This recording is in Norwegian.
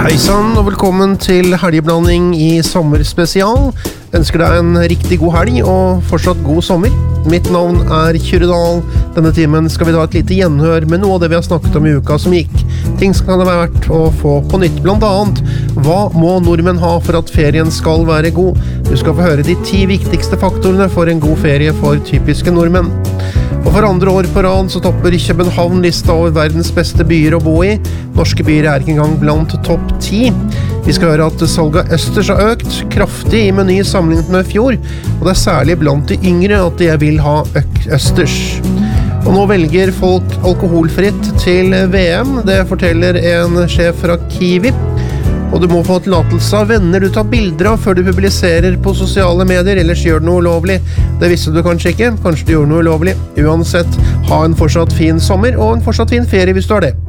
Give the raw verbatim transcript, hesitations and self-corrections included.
Hei sann, og velkommen til helgeblanding i sommerspesial. Ønsker deg en riktig god helg og fortsatt god sommer. Mitt navn er Kyrre Dahl. Denne timen skal vi da et lite gjenhør med noe av det vi har snakket om i uka som gikk. Ting som kan det være verdt å få på nytt, blant annet. Hva må nordmenn ha for at ferien skal være god? Du skal få høre de ti viktigste faktorene for en god ferie for typiske nordmenn. Og for andre år på rad så topper København lista over verdens beste byer å bo i. Norske byer er ikke engang blant topp ti. Vi skal høre at salget av østers har økt kraftig i Meny sammenlignet med fjor, og det er særlig blant de yngre at de vil ha østers. Og nå velger folk alkoholfritt til V M, det forteller en sjef fra Kiwi. Og du må få tillatelse av venner du tar bilder av før du publiserer på sosiale medier, ellers gjør du noe ulovlig. Det visste du kanskje ikke, kanskje du gjør noe ulovlig. Uansett, ha en fortsatt fin sommer og en fortsatt fin ferie hvis du har det.